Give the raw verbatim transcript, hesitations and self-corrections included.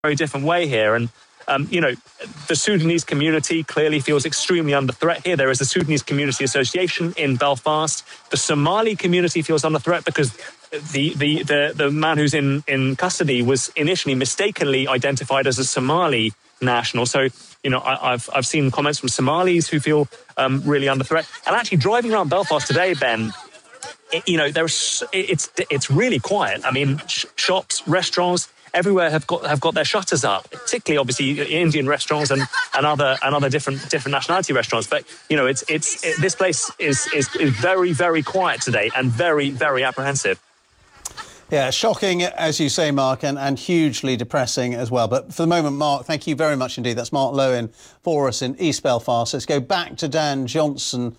very different way here. And, um, you know, the Sudanese community clearly feels extremely under threat here. There is a Sudanese Community Association in Belfast. The Somali community feels under threat because the the the, the man who's in, in custody was initially mistakenly identified as a Somali national. So, you know, I, I've I've seen comments from Somalis who feel um, really under threat. And actually driving around Belfast today, Ben, it, you know, there's it's it's really quiet. I mean, sh- shops, restaurants, everywhere have got have got their shutters up. Particularly, obviously, Indian restaurants and, and other and other different different nationality restaurants. But you know, it's it's it, this place is, is is very very quiet today and very very apprehensive. Yeah, shocking, as you say, Mark, and, and hugely depressing as well. But for the moment, Mark, thank you very much indeed. That's Mark Lowen for us in East Belfast. Let's go back to Dan Johnson